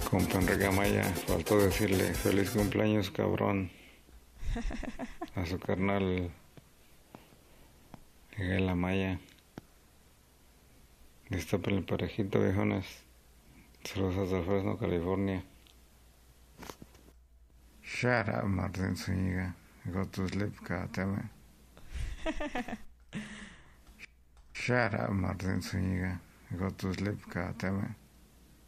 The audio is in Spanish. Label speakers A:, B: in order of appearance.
A: Compa Enrique Amaya, faltó decirle feliz cumpleaños, cabrón, a su carnal Miguel Amaya. Destapen el parejito, viejones. Saludos desde Fresno, California. Shut up, Martín Zúñiga. Go to sleep, goddammit. Shut up, Martín Zúñiga. Go to sleep, goddammit.